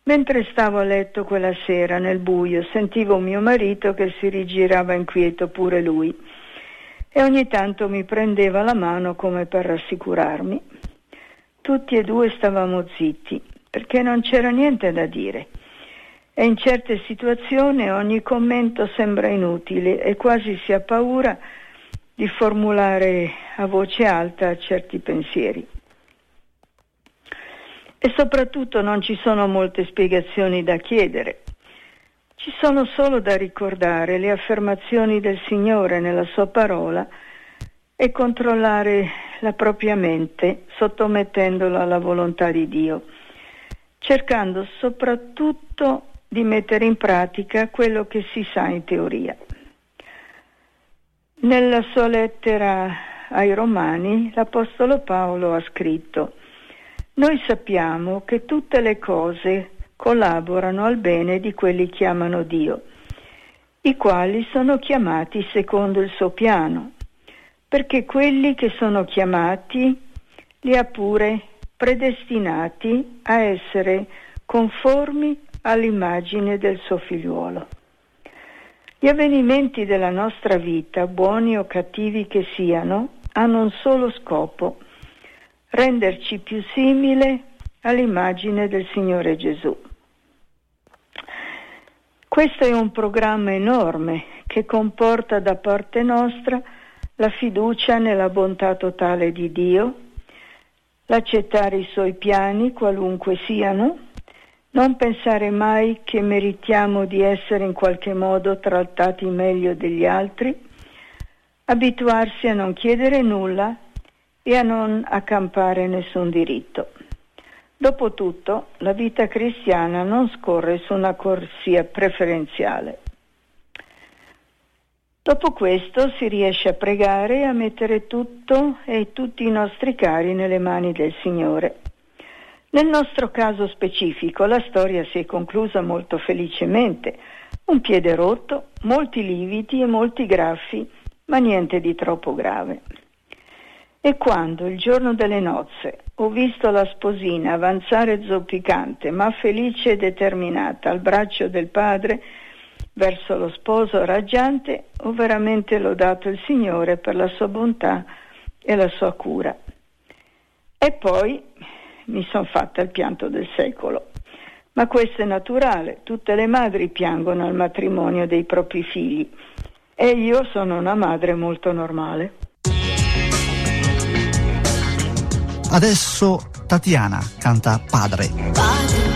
Mentre stavo a letto quella sera nel buio, sentivo mio marito che si rigirava inquieto pure lui e ogni tanto mi prendeva la mano come per rassicurarmi. Tutti e due stavamo zitti, perché non c'era niente da dire. E in certe situazioni ogni commento sembra inutile e quasi si ha paura di formulare a voce alta certi pensieri. E soprattutto non ci sono molte spiegazioni da chiedere. Ci sono solo da ricordare le affermazioni del Signore nella sua parola e controllare la propria mente sottomettendola alla volontà di Dio, cercando soprattutto di mettere in pratica quello che si sa in teoria. Nella sua lettera ai Romani, l'Apostolo Paolo ha scritto: «Noi sappiamo che tutte le cose collaborano al bene di quelli che amano Dio, i quali sono chiamati secondo il suo piano, perché quelli che sono chiamati li ha pure predestinati a essere conformi all'immagine del suo figliuolo». Gli avvenimenti della nostra vita, buoni o cattivi che siano, hanno un solo scopo: renderci più simile all'immagine del Signore Gesù. Questo è un programma enorme che comporta da parte nostra la fiducia nella bontà totale di Dio, l'accettare i suoi piani qualunque siano, non pensare mai che meritiamo di essere in qualche modo trattati meglio degli altri, abituarsi a non chiedere nulla e a non accampare nessun diritto. Dopotutto, la vita cristiana non scorre su una corsia preferenziale. Dopo questo si riesce a pregare e a mettere tutto e tutti i nostri cari nelle mani del Signore. Nel nostro caso specifico la storia si è conclusa molto felicemente. Un piede rotto, molti lividi e molti graffi, ma niente di troppo grave. E quando, il giorno delle nozze, ho visto la sposina avanzare zoppicante, ma felice e determinata, al braccio del padre, verso lo sposo raggiante, ho veramente lodato il Signore per la sua bontà e la sua cura. E poi mi son fatta il pianto del secolo. Ma questo è naturale, tutte le madri piangono al matrimonio dei propri figli e io sono una madre molto normale. Adesso Tatiana canta Padre.